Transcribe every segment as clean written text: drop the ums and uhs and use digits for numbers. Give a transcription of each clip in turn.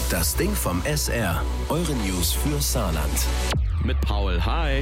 Das Ding vom SR. Eure News für Saarland. Mit Paul. Hi.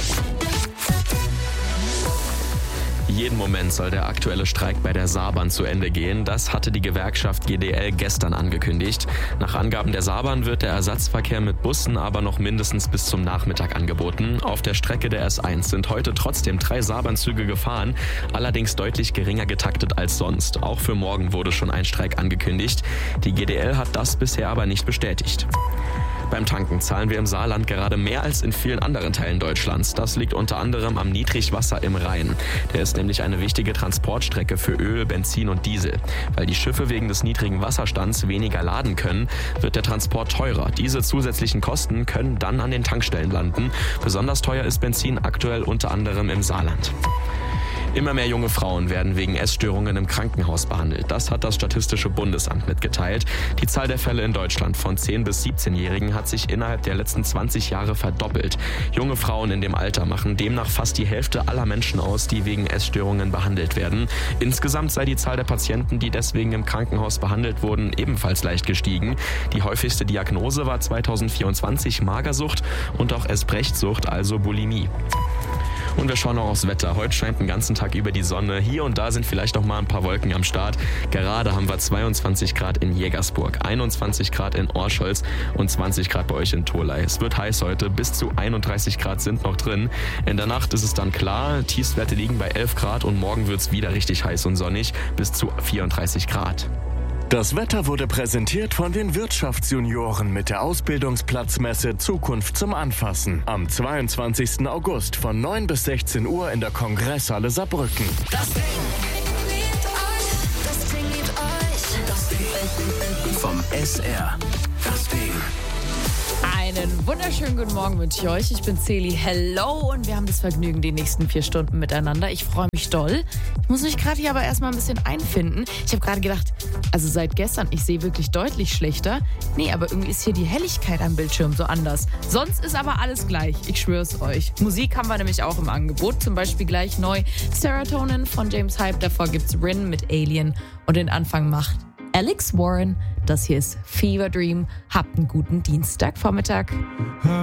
Jeden Moment soll der aktuelle Streik bei der Saarbahn zu Ende gehen. Das hatte die Gewerkschaft GDL gestern angekündigt. Nach Angaben der Saarbahn wird der Ersatzverkehr mit Bussen aber noch mindestens bis zum Nachmittag angeboten. Auf der Strecke der S1 sind heute trotzdem 3 Saarbahnzüge gefahren, allerdings deutlich geringer getaktet als sonst. Auch für morgen wurde schon ein Streik angekündigt. Die GDL hat das bisher aber nicht bestätigt. Beim Tanken zahlen wir im Saarland gerade mehr als in vielen anderen Teilen Deutschlands. Das liegt unter anderem am Niedrigwasser im Rhein. Der ist nämlich eine wichtige Transportstrecke für Öl, Benzin und Diesel. Weil die Schiffe wegen des niedrigen Wasserstands weniger laden können, wird der Transport teurer. Diese zusätzlichen Kosten können dann an den Tankstellen landen. Besonders teuer ist Benzin aktuell unter anderem im Saarland. Immer mehr junge Frauen werden wegen Essstörungen im Krankenhaus behandelt. Das hat das Statistische Bundesamt mitgeteilt. Die Zahl der Fälle in Deutschland von 10- bis 17-Jährigen hat sich innerhalb der letzten 20 Jahre verdoppelt. Junge Frauen in dem Alter machen demnach fast die Hälfte aller Menschen aus, die wegen Essstörungen behandelt werden. Insgesamt sei die Zahl der Patienten, die deswegen im Krankenhaus behandelt wurden, ebenfalls leicht gestiegen. Die häufigste Diagnose war 2024 Magersucht und auch Esbrechtsucht, also Bulimie. Und wir schauen noch aufs Wetter. Heute scheint den ganzen Tag über die Sonne. Hier und da sind vielleicht noch mal ein paar Wolken am Start. Gerade haben wir 22 Grad in Jägersburg, 21 Grad in Orscholz und 20 Grad bei euch in Tholey. Es wird heiß heute, bis zu 31 Grad sind noch drin. In der Nacht ist es dann klar, Tiefstwerte liegen bei 11 Grad und morgen wird es wieder richtig heiß und sonnig, bis zu 34 Grad. Das Wetter wurde präsentiert von den Wirtschaftsjunioren mit der Ausbildungsplatzmesse Zukunft zum Anfassen. Am 22. August von 9 bis 16 Uhr in der Kongresshalle Saarbrücken. Das Ding vom SR. Das Ding. Einen wunderschönen guten Morgen wünsche ich euch. Ich bin Celi. Hello und wir haben das Vergnügen, die nächsten 4 Stunden miteinander. Ich freue mich doll. Ich muss mich gerade hier aber erstmal ein bisschen einfinden. Ich habe gerade gedacht, also seit gestern, ich sehe wirklich deutlich schlechter. Nee, aber irgendwie ist hier die Helligkeit am Bildschirm so anders. Sonst ist aber alles gleich, ich schwör's euch. Musik haben wir nämlich auch im Angebot. Zum Beispiel gleich neu Serotonin von James Hype. Davor gibt's Rin mit Alien und den Anfang macht Alex Warren. Das hier ist Fever Dream. Habt einen guten Dienstagvormittag.